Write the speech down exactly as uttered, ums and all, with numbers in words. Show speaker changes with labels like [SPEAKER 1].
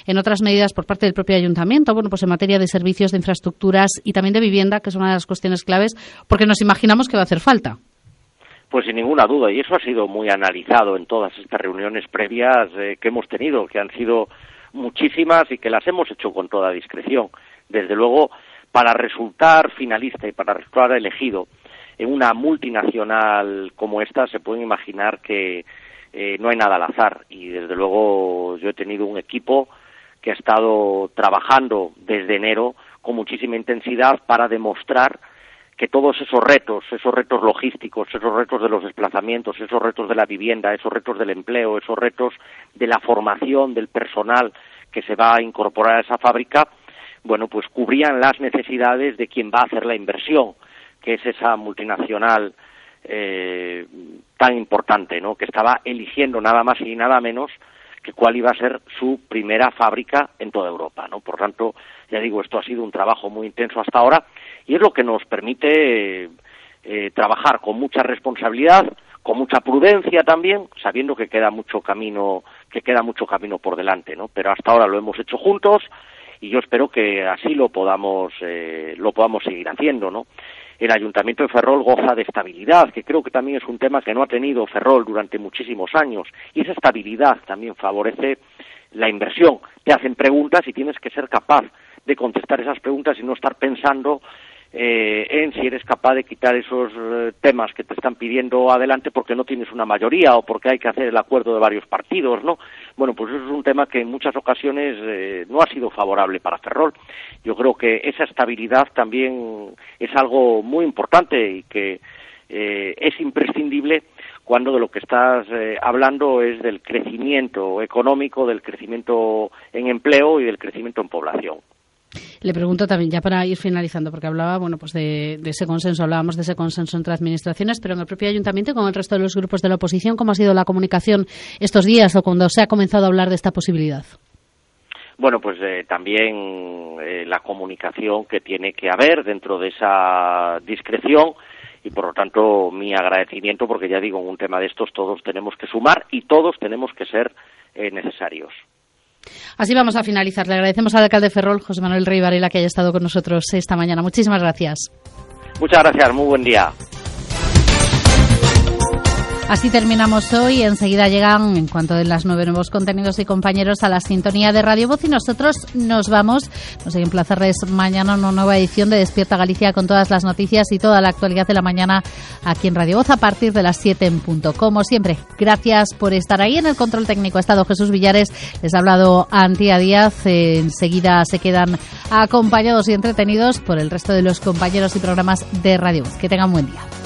[SPEAKER 1] en otras medidas por parte del propio ayuntamiento, bueno, pues en materia de servicios, de infraestructuras y también de vivienda, que es una de las cuestiones claves, porque nos imaginamos que va a hacer falta.
[SPEAKER 2] Pues sin ninguna duda, y eso ha sido muy analizado en todas estas reuniones previas eh, que hemos tenido, que han sido muchísimas y que las hemos hecho con toda discreción. Desde luego, para resultar finalista y para resultar elegido en una multinacional como esta, se pueden imaginar que eh, no hay nada al azar. Y desde luego yo he tenido un equipo que ha estado trabajando desde enero con muchísima intensidad para demostrar que todos esos retos, esos retos logísticos, esos retos de los desplazamientos, esos retos de la vivienda, esos retos del empleo, esos retos de la formación del personal que se va a incorporar a esa fábrica, bueno, pues cubrían las necesidades de quien va a hacer la inversión, que es esa multinacional eh, tan importante, ¿no?, que estaba eligiendo nada más y nada menos que cuál iba a ser su primera fábrica en toda Europa, ¿no? Por tanto, ya digo, esto ha sido un trabajo muy intenso hasta ahora y es lo que nos permite eh, trabajar con mucha responsabilidad, con mucha prudencia también, sabiendo que queda mucho camino, que queda mucho camino por delante, ¿no? Pero hasta ahora lo hemos hecho juntos y yo espero que así lo podamos eh, lo podamos seguir haciendo, ¿no? El Ayuntamiento de Ferrol goza de estabilidad, que creo que también es un tema que no ha tenido Ferrol durante muchísimos años, y esa estabilidad también favorece la inversión. Te hacen preguntas y tienes que ser capaz de contestar esas preguntas y no estar pensando eh, en si eres capaz de quitar esos eh, temas que te están pidiendo adelante porque no tienes una mayoría o porque hay que hacer el acuerdo de varios partidos, ¿no? Bueno, pues eso es un tema que en muchas ocasiones eh, no ha sido favorable para Ferrol. Yo creo que esa estabilidad también es algo muy importante y que eh, es imprescindible cuando de lo que estás eh, hablando es del crecimiento económico, del crecimiento en empleo y del crecimiento en población.
[SPEAKER 1] Le pregunto también, ya para ir finalizando, porque hablaba, bueno, pues de, de ese consenso, hablábamos de ese consenso entre administraciones, pero en el propio ayuntamiento y con el resto de los grupos de la oposición, ¿cómo ha sido la comunicación estos días o cuando se ha comenzado a hablar de esta posibilidad?
[SPEAKER 2] Bueno, pues eh, también eh, la comunicación que tiene que haber dentro de esa discreción y, por lo tanto, mi agradecimiento, porque ya digo, en un tema de estos todos tenemos que sumar y todos tenemos que ser eh, necesarios.
[SPEAKER 1] Así vamos a finalizar. Le agradecemos al alcalde de Ferrol, José Manuel Rey Varela, que haya estado con nosotros esta mañana. Muchísimas gracias.
[SPEAKER 2] Muchas gracias, muy buen día.
[SPEAKER 1] Así terminamos hoy. Enseguida llegan, en cuanto de las nueve, nuevos contenidos y compañeros a la sintonía de Radio Voz y nosotros nos vamos. Nos hay que emplazarles mañana una nueva edición de Despierta Galicia con todas las noticias y toda la actualidad de la mañana aquí en Radio Voz a partir de las siete en punto. Como siempre, gracias por estar ahí. En el control técnico ha estado Jesús Villares. Les ha hablado Antía Díaz. Eh, enseguida se quedan acompañados y entretenidos por el resto de los compañeros y programas de Radio Voz. Que tengan buen día.